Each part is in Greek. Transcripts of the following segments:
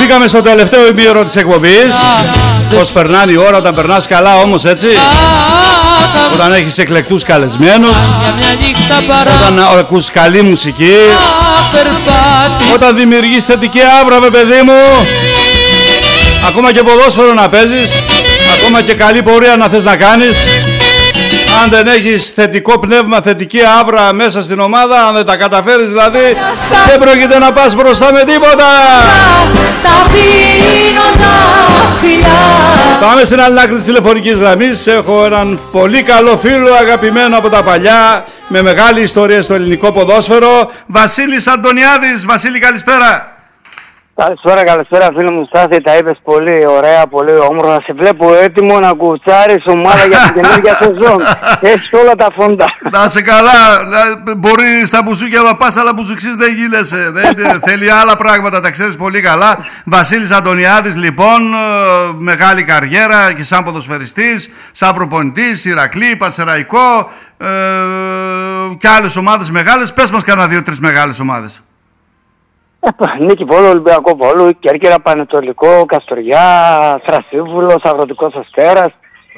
Μπήκαμε στο τελευταίο ημίωρο της εκπομπής. Πώς περνάει η ώρα όταν περνάς καλά όμως, έτσι. Όταν έχεις εκλεκτούς καλεσμένους, όταν ακούς καλή μουσική, όταν δημιουργείς θετική άβρα, παιδί μου. Ακόμα και ποδόσφαιρο να παίζεις, ακόμα και καλή πορεία να θες να κάνεις. Αν δεν έχεις θετικό πνεύμα, θετική άβρα μέσα στην ομάδα, αν δεν τα καταφέρεις δηλαδή, δεν πρόκειται να πας μπροστά με τίποτα. Πάμε στην άλλη άκρη της τηλεφωνικής γραμμής. Έχω έναν πολύ καλό φίλο, αγαπημένο από τα παλιά, με μεγάλη ιστορία στο ελληνικό ποδόσφαιρο, Βασίλης Αντωνιάδης. Βασίλη, καλησπέρα. Καλησπέρα φίλε μου Στάθη, τα είπες πολύ ωραία, πολύ όμορφα. Σε βλέπω έτοιμο να κουτσάρεις ομάδα για την καινούργια σεζόν. Έχεις όλα τα φόντα. Να είσαι καλά, μπορεί στα μπουζούκια να πας, αλλά μπουζουξής δεν γίνεσαι. Θέλει άλλα πράγματα, τα ξέρεις πολύ καλά. Βασίλης Αντωνιάδης λοιπόν, μεγάλη καριέρα και σαν ποδοσφαιριστής, σαν προπονητής, Ηρακλή, Πανσεραϊκό και άλλες ομάδες μεγάλες. Πες μας κανένα 2-3 μεγάλες ομάδες. Νίκη Βόλου, Ολυμπιακό Βόλου, Κέρκυρα, Πανετολικό, Καστοριά, Θρασίβουλος, Αγροτικός Αστέρας.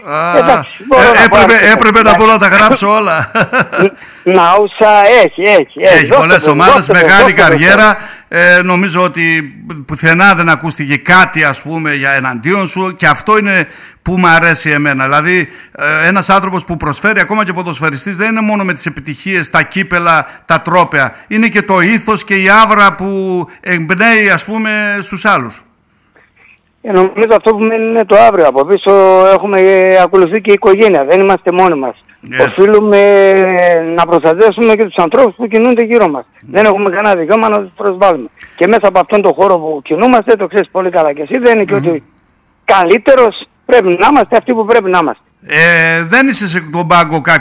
Έπρεπε να μπορώ να τα γράψω όλα. Νάουσα, έχει πολλές ομάδες, μεγάλη καριέρα. Νομίζω ότι πουθενά δεν ακούστηκε κάτι, ας πούμε, για εναντίον σου, και αυτό είναι που μου αρέσει εμένα. Δηλαδή ένας άνθρωπος που προσφέρει, ακόμα και ποδοσφαιριστής, δεν είναι μόνο με τις επιτυχίες, τα κύπελα, τα τρόπαια. Είναι και το ήθος και η άβρα που εμπνέει, ας πούμε, στους άλλους. Νομίζω αυτό που μένει είναι το αύριο. Από πίσω έχουμε ακολουθεί και η οικογένεια. Δεν είμαστε μόνοι μας. Οφείλουμε να προστατεύσουμε και τους ανθρώπους που κινούνται γύρω μας. Δεν έχουμε κανένα δικαίωμα να τους προσβάλλουμε. Και μέσα από αυτόν τον χώρο που κινούμαστε, το ξέρεις πολύ καλά και εσύ, δεν είναι και ότι καλύτερος πρέπει να είμαστε αυτοί που πρέπει να είμαστε. Δεν είσαι σε τον πάγκο